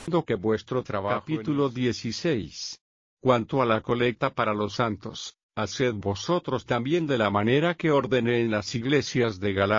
que vuestro trabajo. Capítulo 16. Cuanto a la colecta para los santos, haced vosotros también de la manera que ordené en las iglesias de Galacia.